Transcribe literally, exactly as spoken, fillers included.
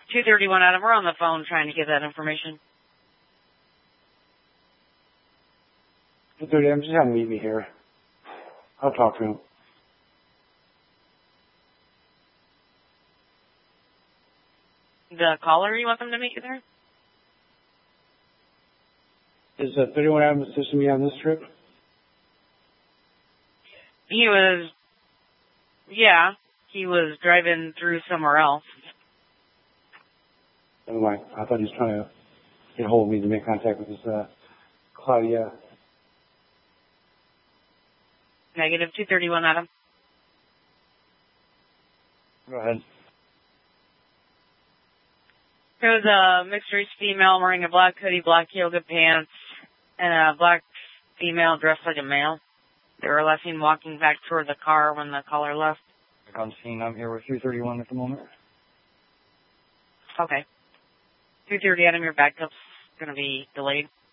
two thirty-one, Adam. We're on the phone trying to get that information. two thirty, I'm just having to meet me here. I'll talk to him. The caller, you want them to meet you there? Is uh, thirty-one Adam assisting me on this trip? He was, yeah, he was driving through somewhere else. Never mind. I thought he was trying to get a hold of me to make contact with this uh, Claudia. Negative two thirty-one, Adam. Go ahead. There was a mixed race female wearing a black hoodie, black yoga pants, and a black female dressed like a male. They were last seen walking back toward the car when the caller left. I'm seeing I'm here with three thirty-one at the moment. Okay. two thirty, Adam, your backup's going to be delayed.